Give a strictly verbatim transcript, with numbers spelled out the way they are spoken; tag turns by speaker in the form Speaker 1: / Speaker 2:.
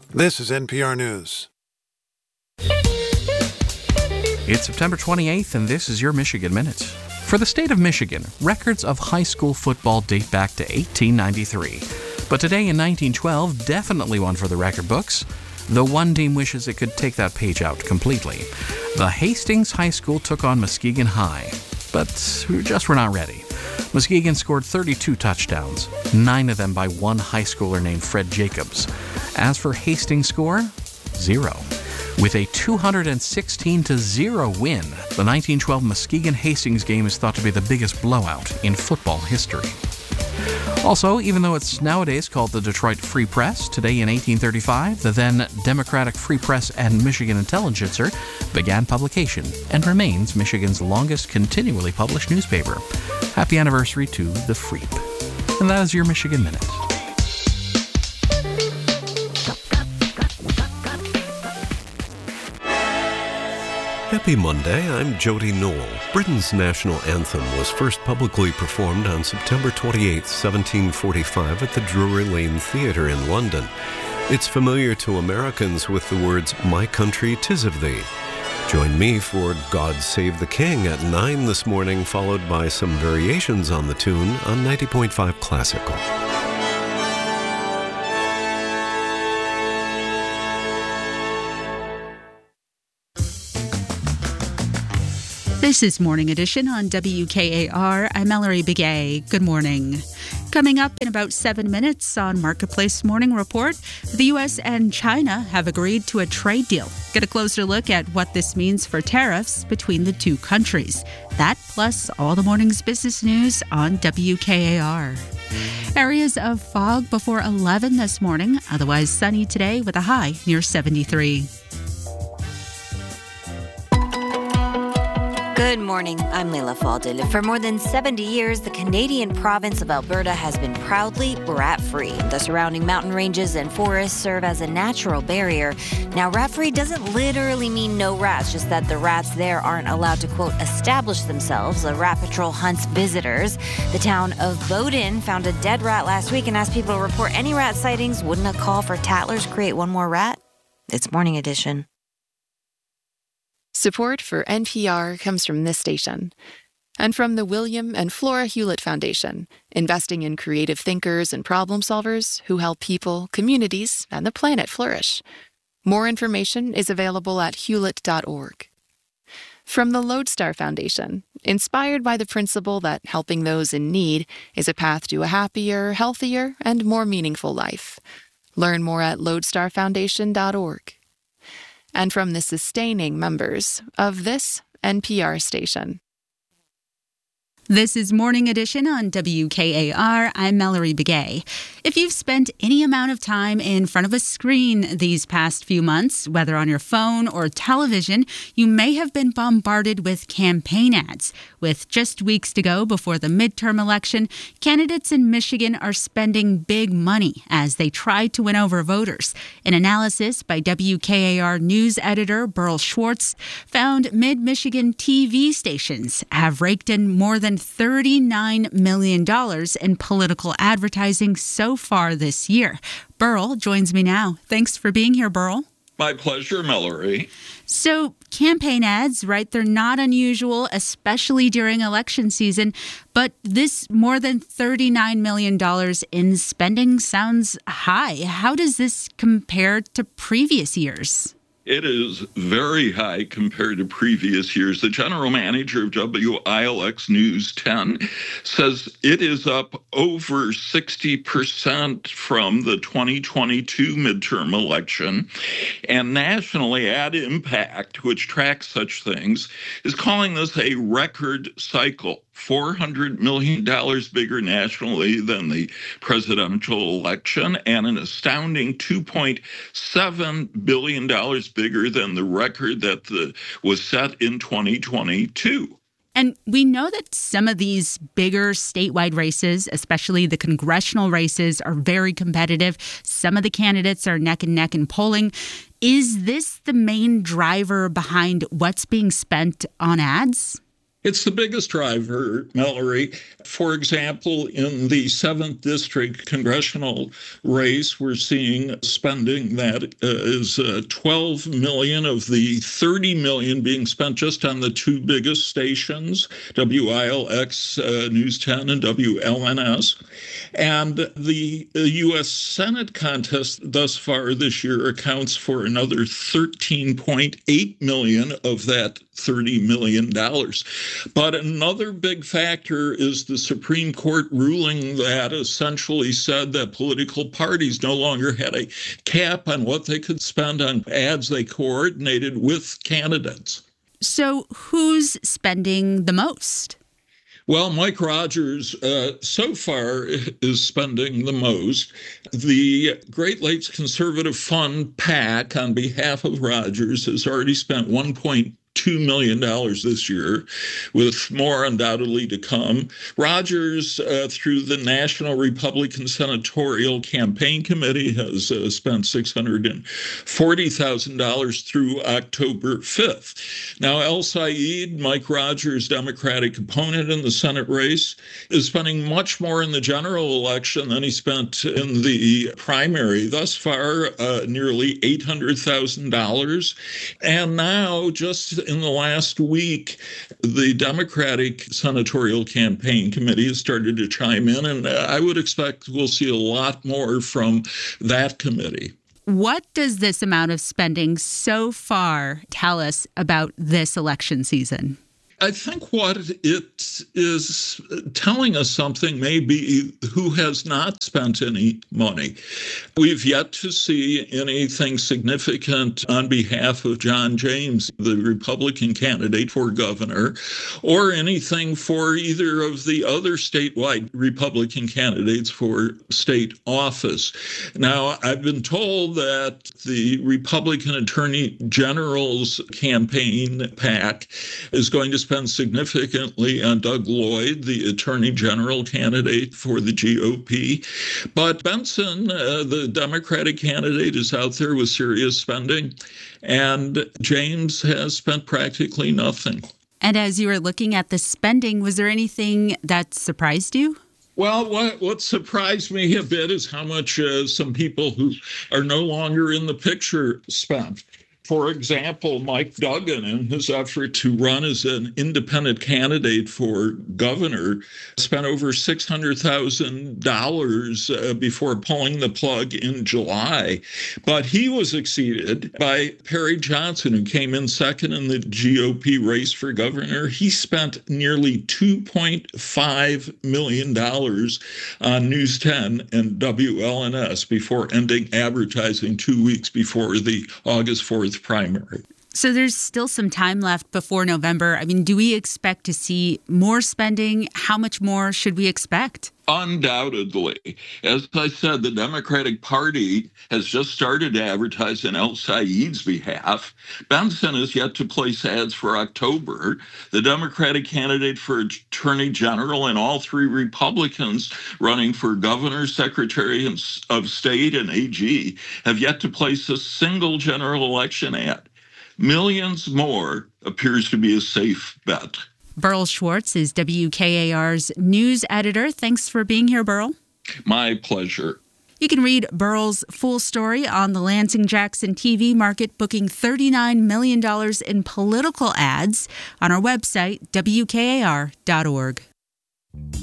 Speaker 1: This is N P R News.
Speaker 2: It's September twenty-eighth, and this is your Michigan Minute. For the state of Michigan, records of high school football date back to eighteen ninety-three. But today in nineteen twelve, definitely one for the record books. The one team wishes it could take that page out completely. The Hastings High School took on Muskegon High, but we just were not ready. Muskegon scored thirty-two touchdowns, nine of them by one high schooler named Fred Jacobs. As for Hastings' score, zero. With a two hundred sixteen to zero win, the nineteen twelve Muskegon-Hastings game is thought to be the biggest blowout in football history. Also, even though it's nowadays called the Detroit Free Press, today in eighteen thirty-five, the then Democratic Free Press and Michigan Intelligencer began publication and remains Michigan's longest continually published newspaper. Happy anniversary to the Freep. And that is your Michigan Minute.
Speaker 3: Happy Monday, I'm Jody Knoll. Britain's national anthem was first publicly performed on September twenty-eighth, seventeen forty-five at the Drury Lane Theatre in London. It's familiar to Americans with the words, "My country, 'tis of thee." Join me for God Save the King at nine this morning, followed by some variations on the tune on ninety point five Classical.
Speaker 4: This is Morning Edition on W K A R. I'm Mallory Begay. Good morning. Coming up in about seven minutes on Marketplace Morning Report, the U S and China have agreed to a trade deal. Get a closer look at what this means for tariffs between the two countries. That plus all the morning's business news on W K A R. Areas of fog before eleven this morning, otherwise sunny today with a high near seventy-three.
Speaker 5: Good morning, I'm Leila Faldil. For more than seventy years, the Canadian province of Alberta has been proudly rat-free. The surrounding mountain ranges and forests serve as a natural barrier. Now, rat-free doesn't literally mean no rats, just that the rats there aren't allowed to, quote, establish themselves. A rat patrol hunts visitors. The town of Bowden found a dead rat last week and asked people to report any rat sightings. Wouldn't a call for tattlers create one more rat? It's Morning Edition.
Speaker 6: Support for N P R comes from this station and from the William and Flora Hewlett Foundation, investing in creative thinkers and problem solvers who help people, communities, and the planet flourish. More information is available at hewlett dot org. From the Lodestar Foundation, inspired by the principle that helping those in need is a path to a happier, healthier, and more meaningful life. Learn more at lodestar foundation dot org. And from the sustaining members of this N P R station.
Speaker 4: This is Morning Edition on W K A R. I'm Mallory Begay. If you've spent any amount of time in front of a screen these past few months, whether on your phone or television, you may have been bombarded with campaign ads. With just weeks to go before the midterm election, candidates in Michigan are spending big money as they try to win over voters. An analysis by W K A R news editor Burl Schwartz found mid-Michigan T V stations have raked in more than thirty-nine million dollars in political advertising so far this year. Burl joins me now. Thanks for being here, Burl.
Speaker 7: My pleasure, Mallory.
Speaker 4: So campaign ads, right? They're not unusual, especially during election season. But this more than thirty-nine million dollars in spending sounds high. How does this compare to previous years?
Speaker 7: It is very high compared to previous years. The general manager of W I L X News ten says it is up over sixty percent from the twenty twenty-two midterm election. And nationally, Ad Impact, which tracks such things, is calling this a record cycle. four hundred million dollars bigger nationally than the presidential election, and an astounding two point seven billion dollars bigger than the record that the, was set in twenty twenty-two.
Speaker 4: And we know that some of these bigger statewide races, especially the congressional races, are very competitive. Some of the candidates are neck and neck in polling. Is this the main driver behind what's being spent on ads?
Speaker 7: It's the biggest driver, Mallory. For example, in the seventh District congressional race, we're seeing spending that uh, is uh, twelve million dollars of the thirty million dollars being spent just on the two biggest stations, W I L X uh, News ten and W L N S. And the U S Senate contest thus far this year accounts for another thirteen point eight million dollars of that thirty million dollars. But another big factor is the Supreme Court ruling that essentially said that political parties no longer had a cap on what they could spend on ads they coordinated with candidates.
Speaker 4: So who's spending the most?
Speaker 7: Well, Mike Rogers uh, so far is spending the most. The Great Lakes Conservative Fund PAC, on behalf of Rogers, has already spent one point two million dollars this year, with more undoubtedly to come. Rogers, uh, through the National Republican Senatorial Campaign Committee, has uh, spent six hundred forty thousand dollars through October fifth. Now, El Said, Mike Rogers' Democratic opponent in the Senate race, is spending much more in the general election than he spent in the primary. Thus far, uh, nearly eight hundred thousand dollars. And now, just in the last week, the Democratic Senatorial Campaign Committee has started to chime in, and I would expect we'll see a lot more from that committee.
Speaker 4: What does this amount of spending so far tell us about this election season?
Speaker 7: I think what it is telling us something may be who has not spent any money. We've yet to see anything significant on behalf of John James, the Republican candidate for governor, or anything for either of the other statewide Republican candidates for state office. Now, I've been told that the Republican Attorney General's campaign PAC is going to spend significantly on Doug Lloyd, the Attorney General candidate for the G O P. But Benson, uh, the Democratic candidate, is out there with serious spending, and James has spent practically nothing.
Speaker 4: And as you were looking at the spending, was there anything that surprised you?
Speaker 7: Well, what, what surprised me a bit is how much uh, some people who are no longer in the picture spent. For example, Mike Duggan, in his effort to run as an independent candidate for governor, spent over six hundred thousand dollars uh, before pulling the plug in July. But he was succeeded by Perry Johnson, who came in second in the G O P race for governor. He spent nearly two point five million dollars on News ten and W L N S before ending advertising two weeks before the August fourth primary.
Speaker 4: So there's still some time left before November. I mean, do we expect to see more spending? How much more should we expect?
Speaker 7: Undoubtedly. As I said, the Democratic Party has just started to advertise in El Said's behalf. Benson is yet to place ads for October. The Democratic candidate for Attorney General and all three Republicans running for Governor, Secretary of State, and A G have yet to place a single general election ad. Millions more appears to be a safe bet.
Speaker 4: Burl Schwartz is W K A R's news editor. Thanks for being here, Burl.
Speaker 7: My pleasure.
Speaker 4: You can read Burl's full story on the Lansing-Jackson T V market booking thirty-nine million dollars in political ads on our website, W K A R dot org.